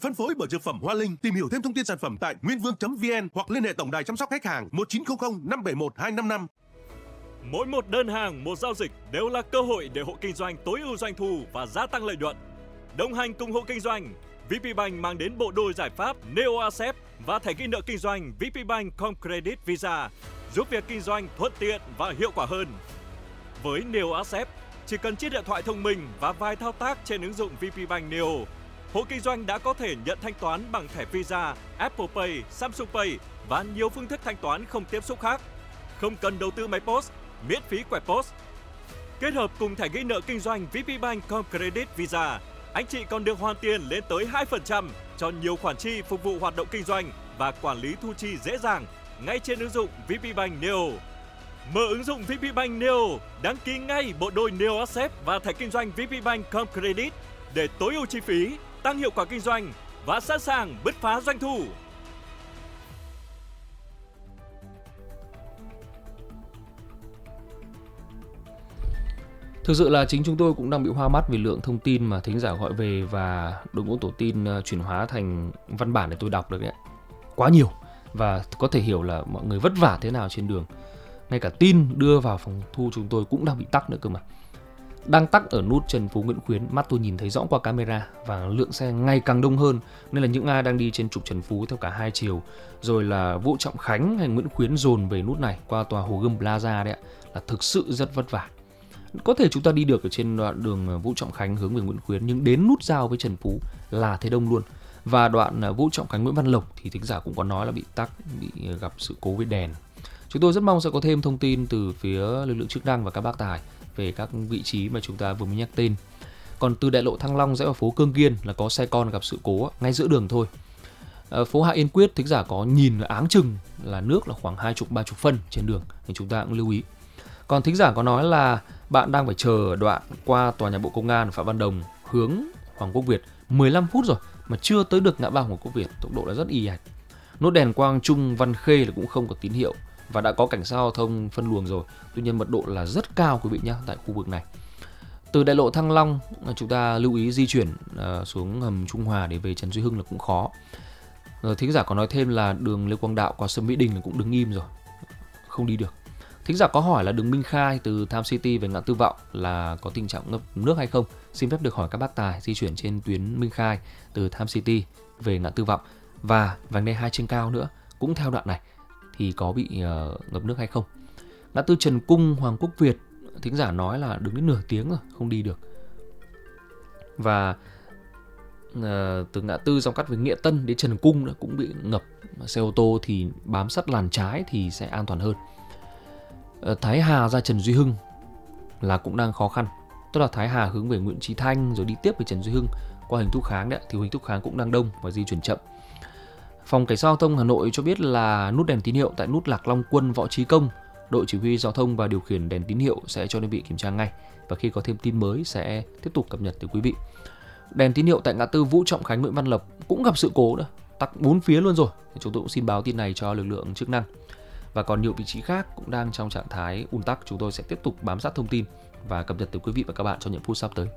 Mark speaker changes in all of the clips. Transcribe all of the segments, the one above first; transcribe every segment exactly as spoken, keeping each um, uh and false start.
Speaker 1: phân phối bởi Dược phẩm Hoa Linh. Tìm hiểu thêm thông tin sản phẩm tại nguyên vương chấm vn hoặc liên hệ tổng đài chăm sóc khách hàng một chín không không năm bảy một hai năm năm.
Speaker 2: Mỗi một đơn hàng, một giao dịch đều là cơ hội để hộ kinh doanh tối ưu doanh thu và gia tăng lợi nhuận. Đồng hành cùng hộ kinh doanh, vê pê Bank mang đến bộ đôi giải pháp Neo Accept và thẻ ghi nợ kinh doanh vê pê Bank Com Credit Visa, giúp việc kinh doanh thuận tiện và hiệu quả hơn. Với Neo Accept, chỉ cần chiếc điện thoại thông minh và vài thao tác trên ứng dụng vê pê Bank Neo, hộ kinh doanh đã có thể nhận thanh toán bằng thẻ Visa, Apple Pay, Samsung Pay và nhiều phương thức thanh toán không tiếp xúc khác. Không cần đầu tư máy post, miễn phí quẹt post. Kết hợp cùng thẻ ghi nợ kinh doanh vê pê Bank Com Credit Visa, anh chị còn được hoàn tiền lên tới hai phần trăm cho nhiều khoản chi phục vụ hoạt động kinh doanh và quản lý thu chi dễ dàng ngay trên ứng dụng vê pê Bank Neo. Mở ứng dụng vê pê Bank Neo, đăng ký ngay bộ đôi Neo Accept và thẻ kinh doanh vê pê Bank Com Credit để tối ưu chi phí, tăng hiệu quả kinh doanh và sẵn sàng bứt phá doanh thu.
Speaker 3: Thực sự là chính chúng tôi cũng đang bị hoa mắt vì lượng thông tin mà thính giả gọi về và đội ngũ tổ tin chuyển hóa thành văn bản để tôi đọc được đấy. Quá nhiều và có thể hiểu là mọi người vất vả thế nào trên đường. Ngay cả tin đưa vào phòng thu chúng tôi cũng đang bị tắc nữa cơ mà. Đang tắc ở nút Trần Phú Nguyễn Khuyến, mắt tôi nhìn thấy rõ qua camera và lượng xe ngày càng đông hơn, nên là những ai đang đi trên trục Trần Phú theo cả hai chiều, rồi là Vũ Trọng Khánh hay Nguyễn Khuyến dồn về nút này qua tòa Hồ Gươm Plaza đấy ạ, là thực sự rất vất vả. Có thể chúng ta đi được ở trên đoạn đường Vũ Trọng Khánh hướng về Nguyễn Khuyến, nhưng đến nút giao với Trần Phú là thấy đông luôn. Và đoạn Vũ Trọng Khánh Nguyễn Văn Lộc thì thính giả cũng có nói là bị tắc, bị gặp sự cố với đèn. Chúng tôi rất mong sẽ có thêm thông tin từ phía lực lượng chức năng và các bác tài về các vị trí mà chúng ta vừa mới nhắc tên. Còn từ đại lộ Thăng Long rẽ vào phố Cương Kiên là có xe con gặp sự cố ngay giữa đường thôi. À, phố Hạ Yên Quyết thính giả có nhìn là áng chừng là nước là khoảng hai chục ba chục phân trên đường, thì chúng ta cũng lưu ý. Còn thính giả có nói là bạn đang phải chờ ở đoạn qua tòa nhà Bộ Công an Phạm Văn Đồng hướng Hoàng Quốc Việt mười lăm phút rồi mà chưa tới được ngã ba Hoàng Quốc Việt, tốc độ là rất ì ạch. Nốt đèn Quang Trung Văn Khê là cũng không có tín hiệu và đã có cảnh sát giao thông phân luồng rồi. Tuy nhiên mật độ là rất cao quý vị nhé tại khu vực này. Từ đại lộ Thăng Long chúng ta lưu ý di chuyển uh, xuống hầm Trung Hòa để về Trần Duy Hưng là cũng khó. Uh, thính giả có nói thêm là đường Lê Quang Đạo qua sân Mỹ Đình là cũng đứng im rồi, không đi được. Thính giả có hỏi là đường Minh Khai từ Tham City về ngã tư Vọng là có tình trạng ngập nước hay không? Xin phép được hỏi các bác tài di chuyển trên tuyến Minh Khai từ Tham City về ngã tư Vọng và vành đai hai trên cao nữa cũng theo đoạn này thì có bị uh, ngập nước hay không? Ngã tư Trần Cung Hoàng Quốc Việt thính giả nói là đứng đến nửa tiếng rồi không đi được. Và uh, từ ngã tư Dòng Cắt với Nghĩa Tân đến Trần Cung nữa cũng bị ngập. Xe ô tô thì bám sát làn trái thì sẽ an toàn hơn. Thái Hà ra Trần Duy Hưng là cũng đang khó khăn. Tức là Thái Hà hướng về Nguyễn Chí Thanh rồi đi tiếp về Trần Duy Hưng qua Huỳnh Thúc Kháng đấy, thì Huỳnh Thúc Kháng cũng đang đông và di chuyển chậm. Phòng Cảnh sát Giao thông Hà Nội cho biết là nút đèn tín hiệu tại nút Lạc Long Quân Võ Trí Công, đội chỉ huy giao thông và điều khiển đèn tín hiệu sẽ cho đơn vị kiểm tra ngay và khi có thêm tin mới sẽ tiếp tục cập nhật từ quý vị. Đèn tín hiệu tại ngã tư Vũ Trọng Khánh Nguyễn Văn Lộc cũng gặp sự cố nữa, tắc bốn phía luôn rồi. Chúng tôi cũng xin báo tin này cho lực lượng chức năng. Và còn nhiều vị trí khác cũng đang trong trạng thái ùn tắc, chúng tôi sẽ tiếp tục bám sát thông tin và cập nhật tới quý vị và các bạn trong những phút sắp tới.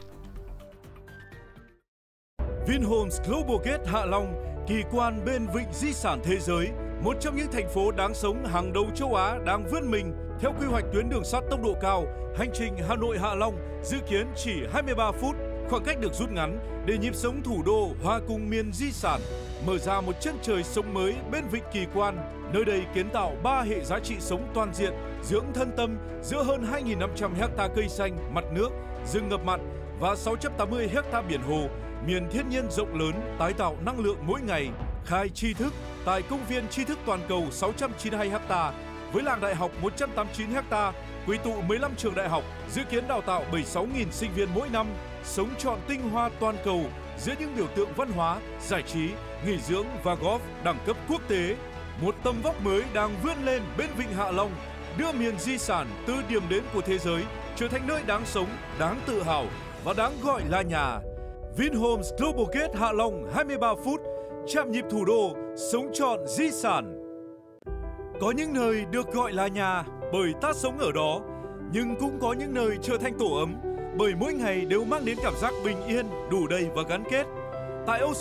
Speaker 4: Vinhomes Global Gate Hạ Long, kỳ quan bên vịnh di sản thế giới, một trong những thành phố đáng sống hàng đầu châu Á đang vươn mình theo quy hoạch tuyến đường sắt tốc độ cao. Hành trình Hà Nội Hạ Long dự kiến chỉ hai mươi ba phút, khoảng cách được rút ngắn để nhịp sống thủ đô hòa cùng miền di sản, mở ra một chân trời sống mới bên vịnh kỳ quan. Nơi đây kiến tạo ba hệ giá trị sống toàn diện, dưỡng thân tâm giữa hơn hai nghìn năm trăm héc ta cây xanh, mặt nước, rừng ngập mặn và sáu trăm tám mươi héc ta biển hồ, miền thiên nhiên rộng lớn, tái tạo năng lượng mỗi ngày. Khai tri thức tại công viên tri thức toàn cầu sáu trăm chín mươi hai héc ta với làng đại học một trăm tám mươi chín héc ta, quy tụ mười lăm trường đại học, dự kiến đào tạo bảy mươi sáu nghìn sinh viên mỗi năm, sống trọn tinh hoa toàn cầu giữa những biểu tượng văn hóa, giải trí, nghỉ dưỡng và golf đẳng cấp quốc tế. Một tầm vóc mới đang vươn lên bên vịnh Hạ Long, đưa miền di sản từ điểm đến của thế giới trở thành nơi đáng sống, đáng tự hào và đáng gọi là nhà. Vinhomes Global Gate Hạ Long hai mươi ba phút, chạm nhịp thủ đô, sống trọn di sản. Có những nơi được gọi là nhà bởi ta sống ở đó, nhưng cũng có những nơi trở thành tổ ấm bởi mỗi ngày đều mang đến cảm giác bình yên, đủ đầy và gắn kết. Tại